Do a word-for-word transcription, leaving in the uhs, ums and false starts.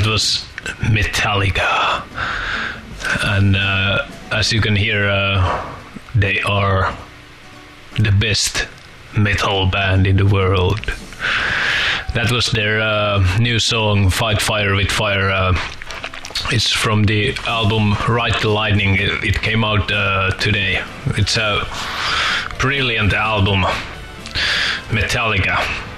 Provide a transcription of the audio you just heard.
That was Metallica. And uh, as you can hear, uh, they are the best metal band in the world. That was their uh, new song, Fight Fire with Fire. Uh, it's from the album Ride the Lightning. It, it came out uh, today. It's a brilliant album. Metallica.